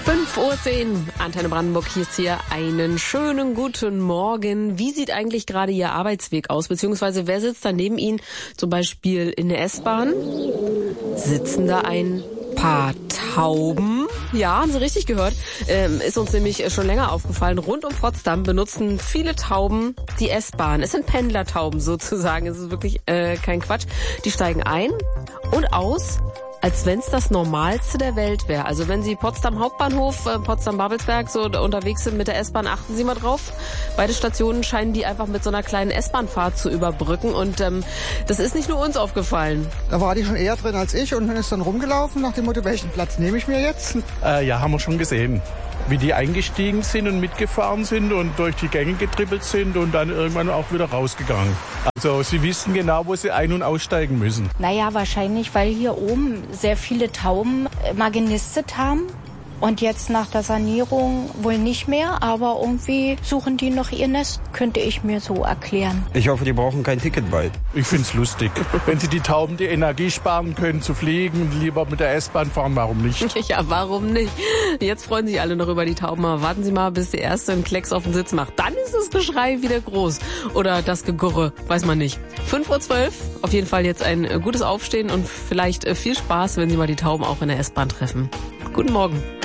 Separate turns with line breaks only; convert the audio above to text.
5:10 Uhr, Antenne Brandenburg, hier ist hier einen schönen guten Morgen. Wie sieht eigentlich gerade Ihr Arbeitsweg aus? Beziehungsweise wer sitzt da neben Ihnen, zum Beispiel in der S-Bahn? Sitzen da ein paar Tauben? Ja, haben Sie richtig gehört. Ist uns nämlich schon länger aufgefallen. Rund um Potsdam benutzen viele Tauben die S-Bahn. Es sind Pendlertauben sozusagen. Es ist wirklich kein Quatsch. Die steigen ein und aus, als wenn es das Normalste der Welt wäre. Also wenn Sie Potsdam Hauptbahnhof, Potsdam-Babelsberg so unterwegs sind mit der S-Bahn, achten Sie mal drauf. Beide Stationen scheinen die einfach mit so einer kleinen S-Bahn-Fahrt zu überbrücken. Und das ist nicht nur uns aufgefallen.
Da war die schon eher drin als ich und ist dann rumgelaufen nach dem Motto, welchen Platz nehme ich mir jetzt?
Ja, haben wir schon gesehen. Wie die eingestiegen sind und mitgefahren sind und durch die Gänge getrippelt sind und dann irgendwann auch wieder rausgegangen. Also sie wissen genau, wo sie ein- und aussteigen müssen.
Naja, wahrscheinlich, weil hier oben sehr viele Tauben mal genistet haben. Und jetzt nach der Sanierung wohl nicht mehr, aber irgendwie suchen die noch ihr Nest, könnte ich mir so erklären.
Ich hoffe, die brauchen kein Ticket bald.
Ich find's lustig. Wenn sie die Tauben die Energie sparen können zu fliegen und lieber mit der S-Bahn fahren, warum nicht?
Ja, warum nicht? Jetzt freuen sich alle noch über die Tauben. Aber warten Sie mal, bis der erste einen Klecks auf den Sitz macht. Dann ist das Geschrei wieder groß. Oder das Gegurre, weiß man nicht. 5:12 Uhr, auf jeden Fall jetzt ein gutes Aufstehen und vielleicht viel Spaß, wenn Sie mal die Tauben auch in der S-Bahn treffen. Guten Morgen.